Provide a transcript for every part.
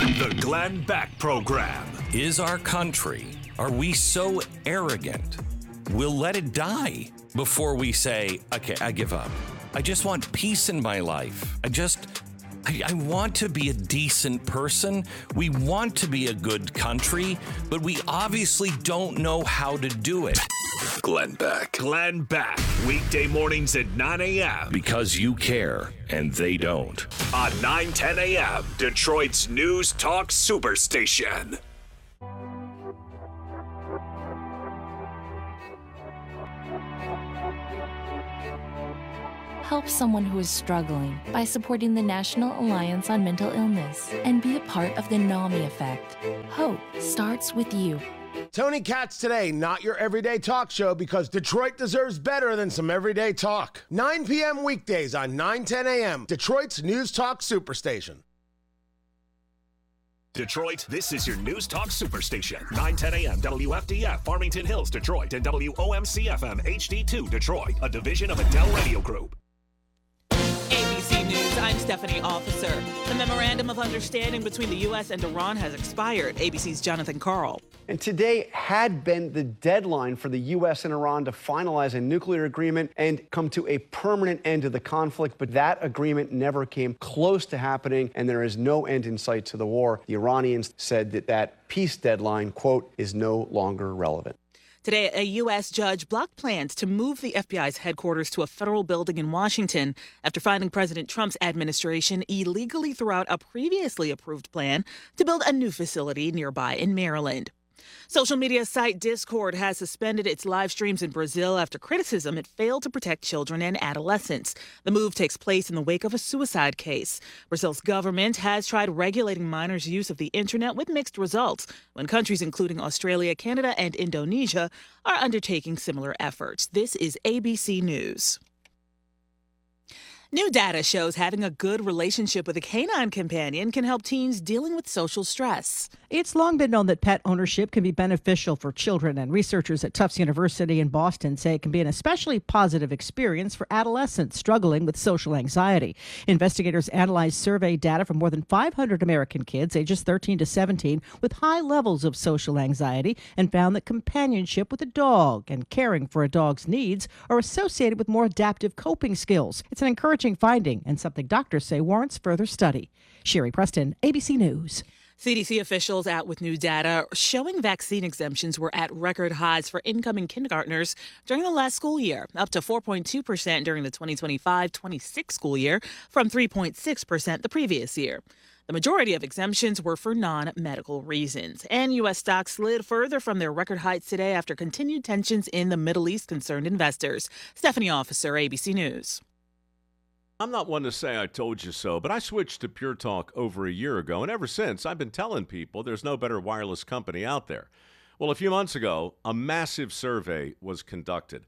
The Glenn Beck Program. Is our country, are we so arrogant, we'll let it die before we say, okay, I give up. I just want peace in my life. I want to be a decent person. We want to be a good country, but we obviously don't know how to do it. Glenn Beck. Glenn Beck. Weekday mornings at 9 a.m. Because you care, and they don't. On 9:10 a.m., Detroit's News Talk Superstation. Help someone who is struggling by supporting the National Alliance on Mental Illness and be a part of the NAMI effect. Hope starts with you. Tony Katz today, not your everyday talk show, because Detroit deserves better than some everyday talk. 9 p.m. weekdays on 9:10 a.m., Detroit's News Talk Superstation. Detroit, this is your News Talk Superstation. 9:10 a.m. WFDF, Farmington Hills, Detroit, and WOMC-FM HD2, Detroit, a division of Adele Radio Group. ABC News, I'm Stephanie Officer. The memorandum of understanding between the U.S. and Iran has expired. ABC's Jonathan Karl. And today had been the deadline for the U.S. and Iran to finalize a nuclear agreement and come to a permanent end to the conflict. But that agreement never came close to happening, and there is no end in sight to the war. The Iranians said that peace deadline, quote, is no longer relevant. Today, a U.S. judge blocked plans to move the FBI's headquarters to a federal building in Washington after finding President Trump's administration illegally threw out a previously approved plan to build a new facility nearby in Maryland. Social media site Discord has suspended its live streams in Brazil after criticism it failed to protect children and adolescents. The move takes place in the wake of a suicide case. Brazil's government has tried regulating minors' use of the internet with mixed results, when countries including Australia, Canada, and Indonesia are undertaking similar efforts. This is ABC News. New data shows having a good relationship with a canine companion can help teens dealing with social stress. It's long been known that pet ownership can be beneficial for children, and researchers at Tufts University in Boston say it can be an especially positive experience for adolescents struggling with social anxiety. Investigators analyzed survey data from more than 500 American kids ages 13 to 17 with high levels of social anxiety and found that companionship with a dog and caring for a dog's needs are associated with more adaptive coping skills. It's an encouraging finding and something doctors say warrants further study. Sherry Preston, ABC News. CDC officials out with new data showing vaccine exemptions were at record highs for incoming kindergartners during the last school year, up to 4.2% during the 2025-26 school year from 3.6% the previous year. The majority of exemptions were for non-medical reasons. And U.S. stocks slid further from their record heights today after continued tensions in the Middle East concerned investors. Stephanie Officer, ABC News. I'm not one to say I told you so, but I switched to Pure Talk over a year ago, and ever since, I've been telling people there's no better wireless company out there. Well, a few months ago, a massive survey was conducted.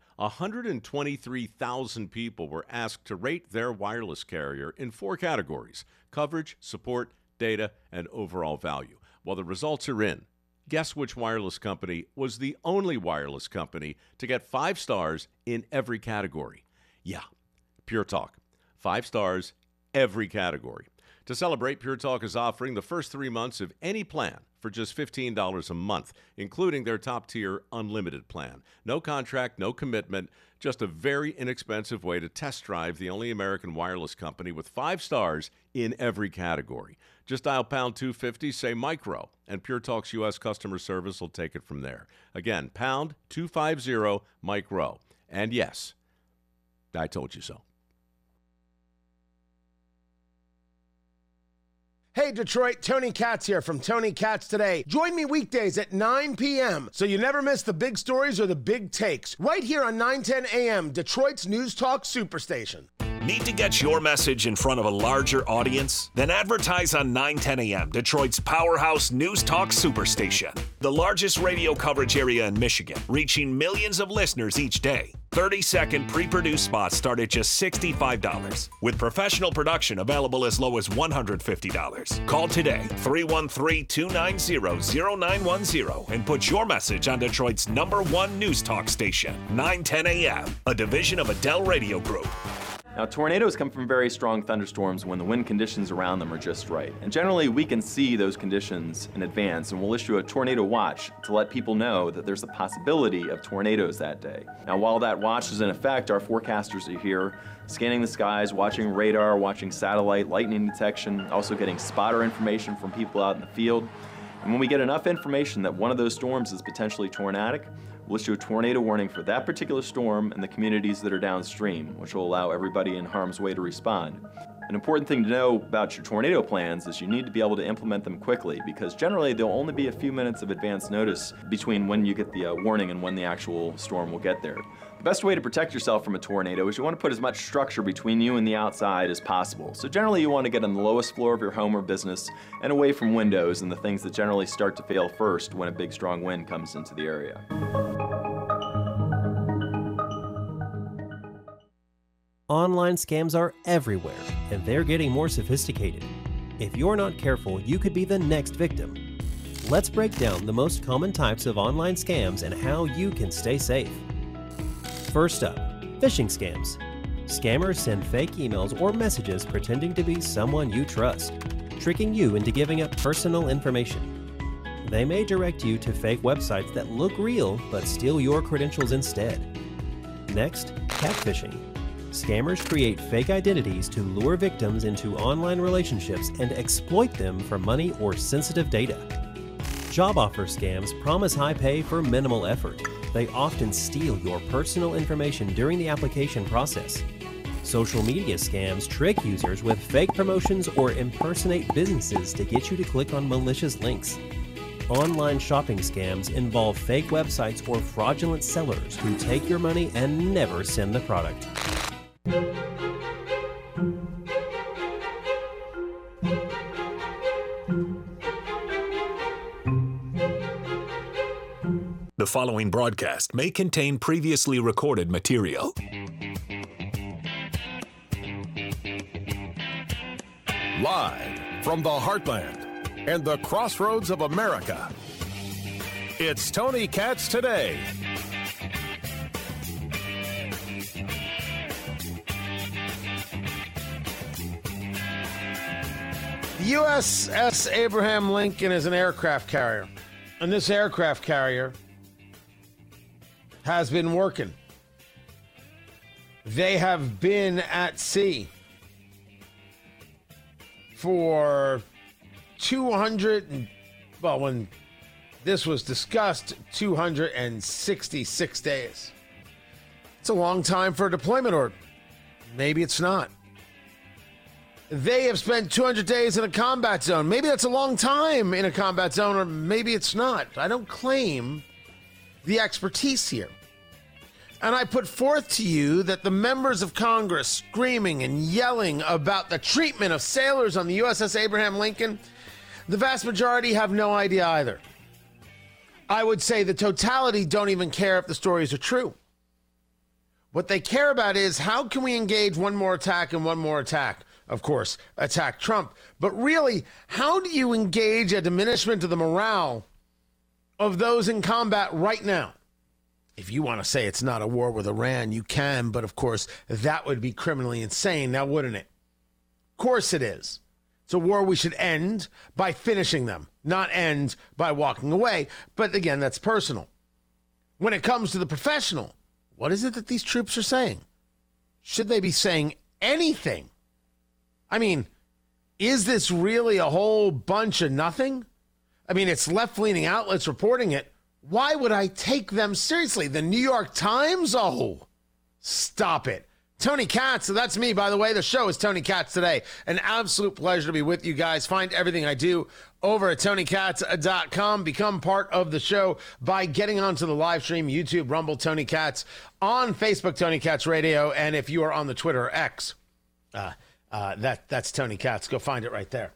123,000 people were asked to rate their wireless carrier in 4 categories: coverage, support, data, and overall value. Well, the results are in. Guess which wireless company was the only wireless company to get 5 stars in every category? Yeah, Pure Talk. 5 stars, every category. To celebrate, Pure Talk is offering the first 3 months of any plan for just $15 a month, including their top-tier unlimited plan. No contract, no commitment, just a very inexpensive way to test drive the only American wireless company with 5 stars in every category. Just dial pound 250, say micro, and Pure Talk's U.S. customer service will take it from there. Again, pound 250 micro. And yes, I told you so. Hey, Detroit, Tony Katz here from Tony Katz Today. Join me weekdays at 9 p.m. so you never miss the big stories or the big takes. Right here on 9:10 a.m., Detroit's News Talk Superstation. Need to get your message in front of a larger audience? Then advertise on 9:10 a.m., Detroit's powerhouse News Talk Superstation. The largest radio coverage area in Michigan, reaching millions of listeners each day. 30-second pre-produced spots start at just $65, with professional production available as low as $150. Call today, 313-290-0910, and put your message on Detroit's #1 news talk station, 9:10 a.m., a division of Adele Radio Group. Now, tornadoes come from very strong thunderstorms when the wind conditions around them are just right. And generally, we can see those conditions in advance, and we'll issue a tornado watch to let people know that there's a possibility of tornadoes that day. Now, while that watch is in effect, our forecasters are here scanning the skies, watching radar, watching satellite, lightning detection, also getting spotter information from people out in the field. And when we get enough information that one of those storms is potentially tornadic, we'll issue a tornado warning for that particular storm and the communities that are downstream, which will allow everybody in harm's way to respond. An important thing to know about your tornado plans is you need to be able to implement them quickly, because generally there'll only be a few minutes of advance notice between when you get the warning and when the actual storm will get there. The best way to protect yourself from a tornado is you want to put as much structure between you and the outside as possible. So generally you want to get on the lowest floor of your home or business and away from windows and the things that generally start to fail first when a big strong wind comes into the area. Online scams are everywhere, and they're getting more sophisticated. If you're not careful, you could be the next victim. Let's break down the most common types of online scams and how you can stay safe. First up, phishing scams. Scammers send fake emails or messages pretending to be someone you trust, tricking you into giving up personal information. They may direct you to fake websites that look real but steal your credentials instead. Next, catfishing. Scammers create fake identities to lure victims into online relationships and exploit them for money or sensitive data. Job offer scams promise high pay for minimal effort. They often steal your personal information during the application process. Social media scams trick users with fake promotions or impersonate businesses to get you to click on malicious links. Online shopping scams involve fake websites or fraudulent sellers who take your money and never send the product. The following broadcast may contain previously recorded material. Live from the heartland and the crossroads of America, it's Tony Katz Today. The USS Abraham Lincoln is an aircraft carrier, and this aircraft carrier has been working. They have been at sea for 200, well, when this was discussed, 266 days. It's a long time for a deployment order. Maybe it's not. They have spent 200 days in a combat zone. Maybe that's a long time in a combat zone, or maybe it's not. I don't claim the expertise here. And I put forth to you that the members of Congress screaming and yelling about the treatment of sailors on the USS Abraham Lincoln, the vast majority have no idea either. I would say the totality don't even care if the stories are true. What they care about is, how can we engage one more attack and one more attack? Of course, attack Trump. But really, how do you engage a diminishment of the morale of those in combat right now? If you want to say it's not a war with Iran, you can, but of course, that would be criminally insane, now wouldn't it? Of course it is. It's a war we should end by finishing them, not end by walking away. But again, that's personal. When it comes to the professional, what is it that these troops are saying? Should they be saying anything? I mean, is this really a whole bunch of nothing? I mean, it's left-leaning outlets reporting it. Why would I take them seriously? The New York Times? Oh, stop it. Tony Katz, so that's me, by the way. The show is Tony Katz Today. An absolute pleasure to be with you guys. Find everything I do over at TonyKatz.com. Become part of the show by getting onto the live stream, YouTube, Rumble, Tony Katz, on Facebook, Tony Katz Radio, and if you are on the Twitter X, that's Tony Katz. Go find it right there.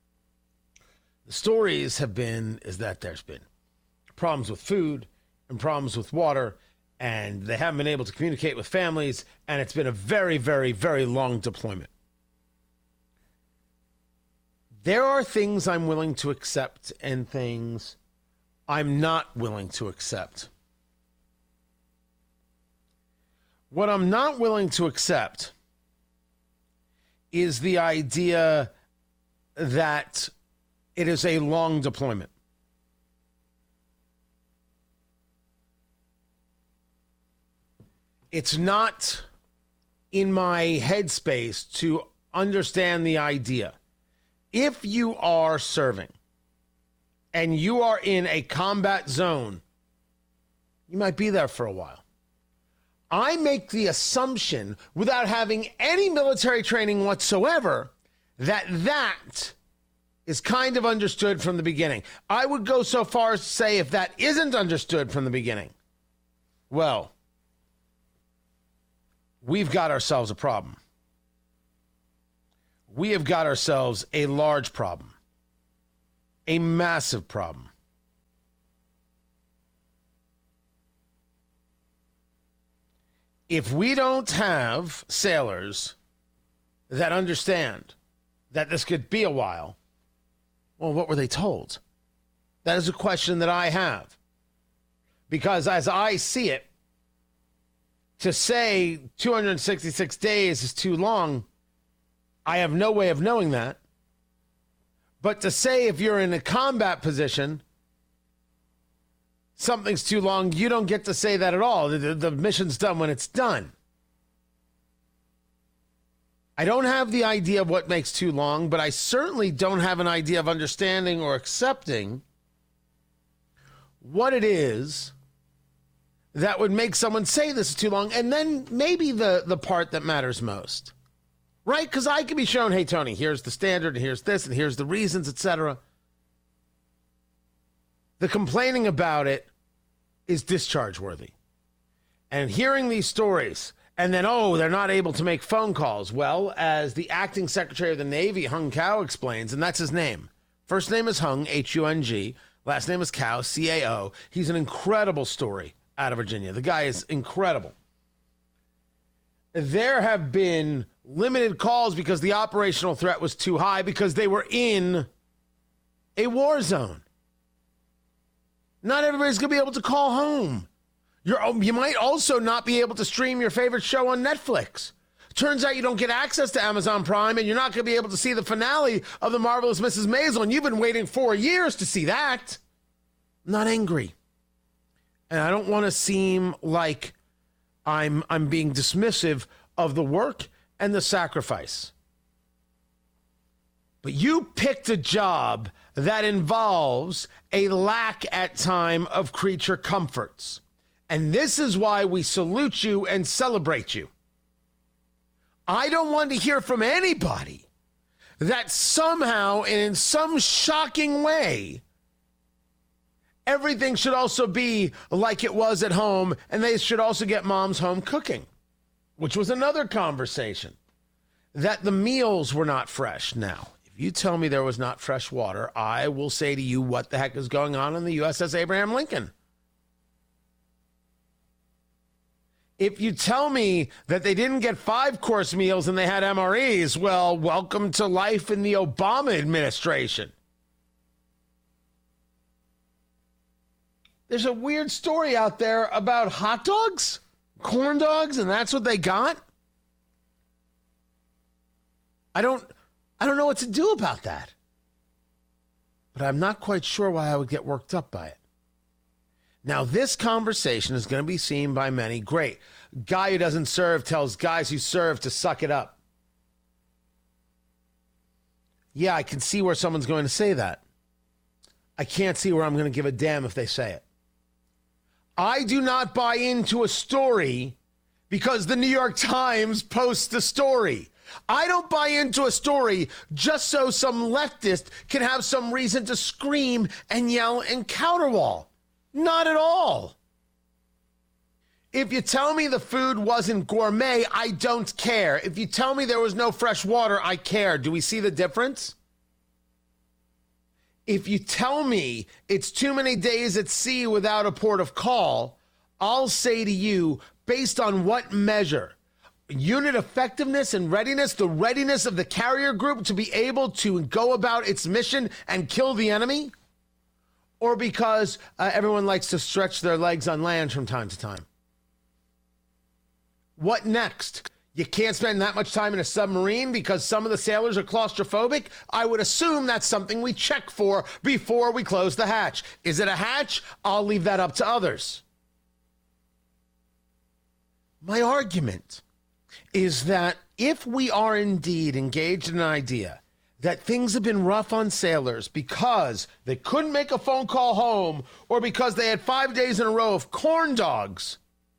The stories have been is that there's been problems with food and problems with water, and they haven't been able to communicate with families, and it's been a very, very, very long deployment. There are things I'm willing to accept and things I'm not willing to accept. What I'm not willing to accept is the idea that it is a long deployment. It's not in my headspace to understand the idea. If you are serving and you are in a combat zone, you might be there for a while. I make the assumption, without having any military training whatsoever, that is kind of understood from the beginning. I would go so far as to say if that isn't understood from the beginning, well, we've got ourselves a problem. We have got ourselves a large problem, a massive problem. If we don't have sailors that understand that this could be a while, well, what were they told? That is a question that I have. Because as I see it, to say 266 days is too long, I have no way of knowing that. But to say if you're in a combat position, something's too long, you don't get to say that at all. The mission's done when it's done. I don't have the idea of what makes too long, but I certainly don't have an idea of understanding or accepting what it is that would make someone say this is too long. And then maybe the part that matters most, right? Because I can be shown, hey, Tony, here's the standard, and here's this, and here's the reasons, etc. The complaining about it is discharge worthy. And hearing these stories, and then, oh, they're not able to make phone calls. Well, as the acting Secretary of the Navy, Hung Cao, explains, and that's his name. First name is Hung, H-U-N-G. Last name is Cao, C-A-O. He's an incredible story out of Virginia. The guy is incredible. There have been limited calls because the operational threat was too high because they were in a war zone. Not everybody's going to be able to call home. You might also not be able to stream your favorite show on Netflix. Turns out you don't get access to Amazon Prime, and you're not going to be able to see the finale of The Marvelous Mrs. Maisel, and you've been waiting 4 years to see that. I'm not angry. And I don't want to seem like I'm being dismissive of the work and the sacrifice. But you picked a job that involves a lack at time of creature comforts. And this is why we salute you and celebrate you. I don't want to hear from anybody that somehow and in some shocking way, everything should also be like it was at home, and they should also get mom's home cooking, which was another conversation, that the meals were not fresh. Now, if you tell me there was not fresh water, I will say to you, what the heck is going on in the USS Abraham Lincoln? If you tell me that they didn't get 5-course meals and they had MREs, well, welcome to life in the Obama administration. There's a weird story out there about hot dogs, corn dogs, and that's what they got. I don't know what to do about that. But I'm not quite sure why I would get worked up by it. Now, this conversation is going to be seen by many. Great. Guy who doesn't serve tells guys who serve to suck it up. Yeah, I can see where someone's going to say that. I can't see where I'm going to give a damn if they say it. I do not buy into a story because the New York Times posts the story. I don't buy into a story just so some leftist can have some reason to scream and yell and counterwall. Not at all. If you tell me the food wasn't gourmet, I don't care. If you tell me there was no fresh water, I care. Do we see the difference? If you tell me it's too many days at sea without a port of call, I'll say to you, based on what measure? Unit effectiveness and readiness, the readiness of the carrier group to be able to go about its mission and kill the enemy? Or because everyone likes to stretch their legs on land from time to time? What next? You can't spend that much time in a submarine because some of the sailors are claustrophobic? I would assume that's something we check for before we close the hatch. Is it a hatch? I'll leave that up to others. My argument is that if we are indeed engaged in an idea that things have been rough on sailors because they couldn't make a phone call home or because they had 5 days in a row of corn dogs,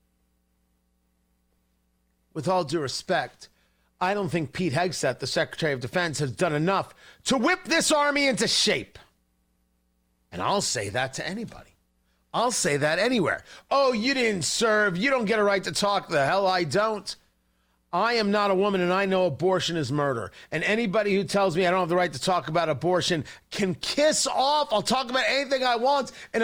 with all due respect, I don't think Pete Hegseth, the Secretary of Defense, has done enough to whip this Army into shape. And I'll say that to anybody. I'll say that anywhere. Oh, you didn't serve. You don't get a right to talk. The hell I don't. I am not a woman, and I know abortion is murder. And anybody who tells me I don't have the right to talk about abortion can kiss off. I'll talk about anything I want. And